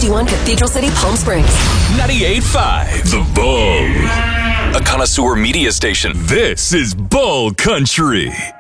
92.1 Cathedral City, Palm Springs. 98.5 The Bull. A connoisseur media station. This is Bull Country.